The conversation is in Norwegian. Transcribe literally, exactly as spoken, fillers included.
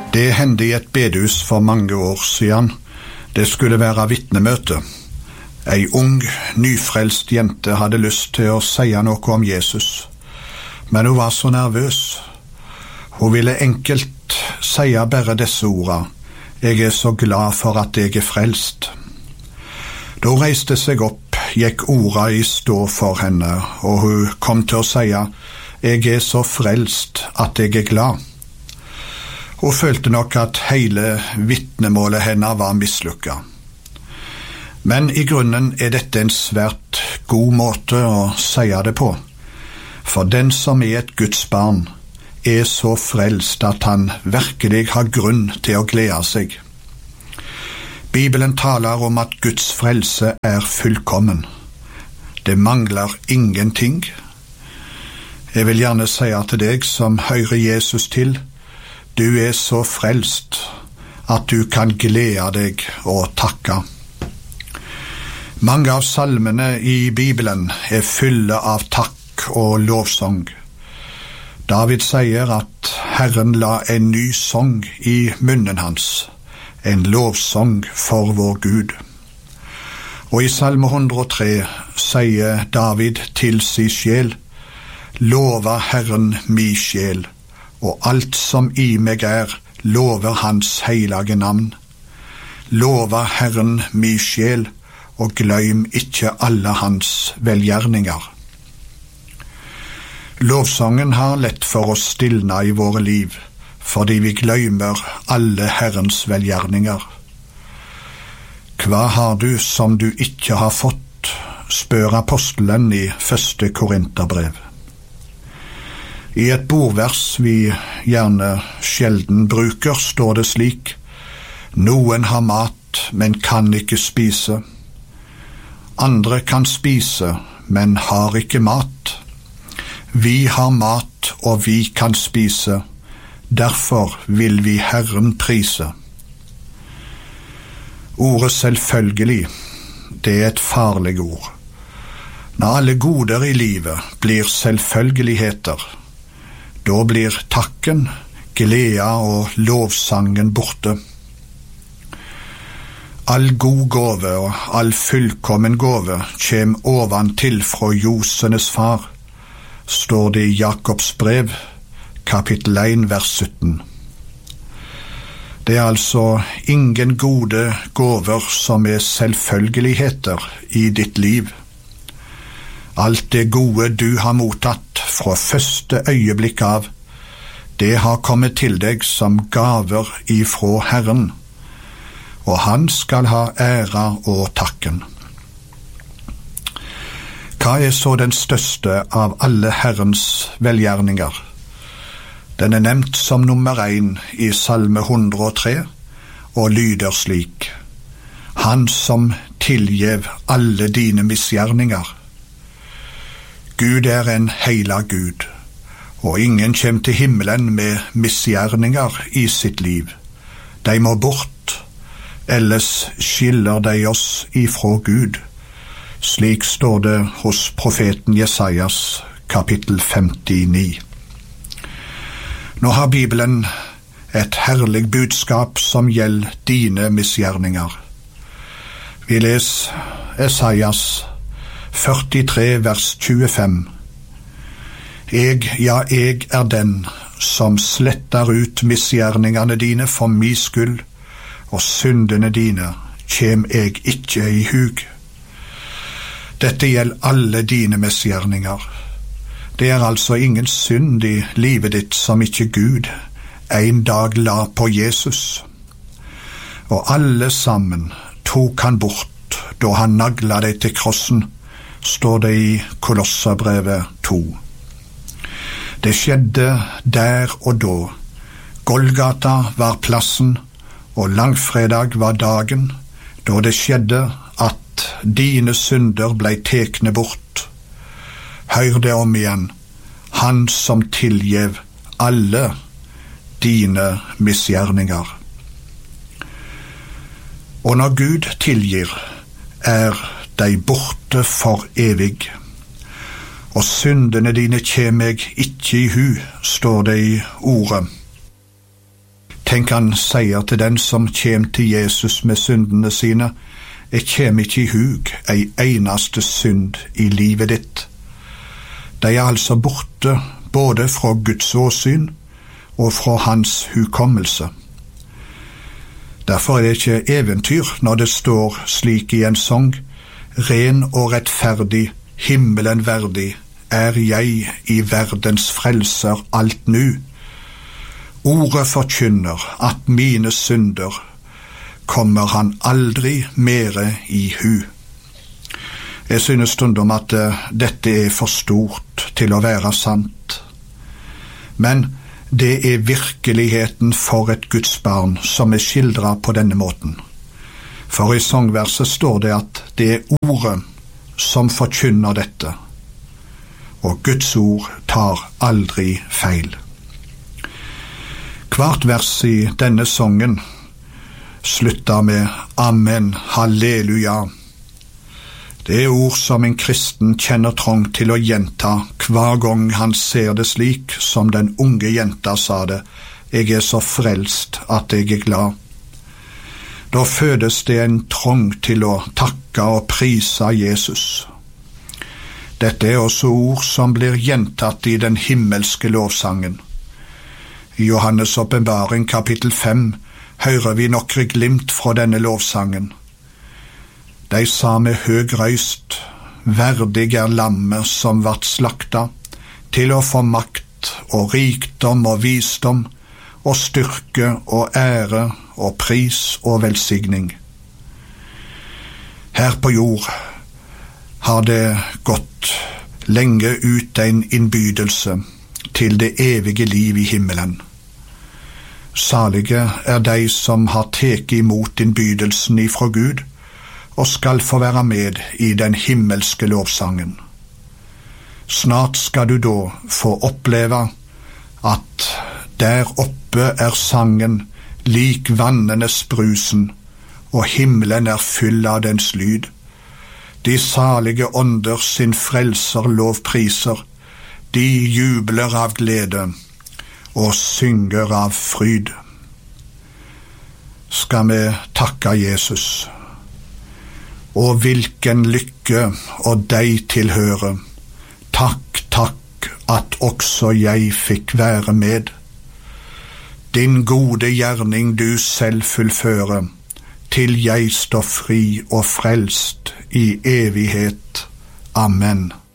Det hendte i et bedehus for mange år siden. Det skulle være vitnemøte. Ei ung, nyfrelst jente hadde lyst til å si noe om Jesus, men hun var så nervøs. Hun ville enkelt si bare disse ordene: «Jeg er så glad for at jeg er frelst». Da hun reiste seg opp, gikk ordene i stå for henne, og hun kom til å si: «Jeg er så frelst at jeg er glad». Hun følte nok at hele vitnemålet henne var mislykket. Men i grunnen er dette en svært god måte å si det på, for den som er et Guds barn, er så frelst at han virkelig har grunn til å glede seg. Bibelen taler om at Guds frelse er fullkommen. Det mangler ingenting. Jeg vil gjerne si til deg som hører Jesus til: du er så frelst at du kan glede deg og takke. Mange av salmene i Bibelen er fulle av takk og lovsang. David sier at Herren la en ny sang i munnen hans, en lovsang for vår Gud. Og i Salme hundre og tre sier David til sin sjel: «Lova Herren mi sjel, og alt som i meg er, lover hans hellige navn. Lova Herren mi sjel, og gløym ikke alle hans velgjerninger». Lovsangen har lett for å stilne i våre liv, fordi vi gløymer alle Herrens velgjerninger. «Hva har du som du ikke har fått?» spør apostelen i første Korinterbrev. I et bordvers vi gjerne sjelden bruker, står det slik: «Noen har mat, men kan ikke spise. Andre kan spise, men har ikke mat. Vi har mat, og vi kan spise. Derfor vil vi Herren prise». Ordet selvfølgelig, det er et farlig ord. Når alle goder i livet blir selvfølgeligheter, da blir takken, gleda og lovsangen borte. All god gåve og all fullkommen gåve kjem oventil fra Josenes far, står det i Jakobs brev, kapittel én, vers sytten. Det er altså ingen gode gåver som er selvfølgeligheter i ditt liv. Alt det gode du har mottatt fra første øyeblikk av, det har kommet til deg som gaver ifra Herren, og han skal ha æra og takken. Hva er så den største av alle Herrens velgjerninger? Den er nevnt som nummer én i Salme hundre og tre, og lyder slik: «Han som tilgjev alle dine misgjerninger». Gud er en heilag Gud, og ingen kjem til himmelen med misgjerninger i sitt liv. De må bort, ellers skiller de oss ifra Gud. Slik står det hos profeten Jesajas, kapittel femtini. Nå har Bibelen et herlig budskap som gjelder dine misgjerninger. Vi leser Jesajas førtitre, vers tjuefem. «Jeg, ja, jeg er den som sletter ut misgjerningene dine for min skyld, og syndene dine kjem jeg ikke i hug». Dette gjelder alle dine misgjerninger. Det er altså ingen synd i livet ditt som ikke Gud en dag la på Jesus. Og alle sammen tok han bort da han nagla deg til krossen, står det i Kolosserbrevet to. Det skjedde der og da. Golgata var plassen, og langfredag var dagen, da det skjedde at dine synder blei tekne bort. Hør det om igjen: han som tilgjev alle dine misgjerninger. Og når Gud tilgir, er de borte for evig. Og syndene dine kjem jeg ikke i hu, står det i ordet. Tenk, han sier til den som kjem til Jesus med syndene sine, jeg kjem ikke i hug ei eneste synd i livet ditt. De er altså borte både fra Guds åsyn og fra hans hukommelse. Derfor er det ikke eventyr når det står slik i en sang, ren og rettferdig, himmelen verdig, er jeg i verdens frelser alt nu. Ordet forkynner at mine synder kommer han aldri mere i hu. Jeg synes stundom at uh, dette er for stort til å være sant. Men det er virkeligheten for et Guds barn som er skildret på denne måten. For i sangverset står det at det er ordet som forkynner dette, og Guds ord tar aldri feil. Hvert vers i denne sangen slutter med Amen, Halleluja. Det er ord som en kristen kjenner trang til å gjenta hver gang han ser det slik som den unge jenta sa det, jeg er så frelst at jeg er glad. Da fødes det en trang til å takke og prise Jesus. Dette er også ord som blir gjentatt i den himmelske lovsangen. I Johannes åpenbaring kapittel fem hører vi nokre glimt fra denne lovsangen. De sa med høg røyst, verdig er lammet som vart slakta, til å få makt og rikdom og visdom, og styrke og ære og pris og velsigning. Her på jord har det gått lenge ut en innbydelse til det evige liv i himmelen. Salige er de som har teket imot innbydelsen ifra Gud, og skal få være med i den himmelske lovsangen. Snart skal du da få oppleve at der oppe er sangen lik vannenes brusen, og himmelen er full av dens lyd. De salige ånder sin frelser lovpriser, de jubler av glede og synger av fryd. Skal vi takke Jesus? Og hvilken lykke og deg tilhøre. Takk, takk, at også jeg fikk være med. Din gode gjerning du selv fullføre, til jeg står fri og frelst i evighet. Amen.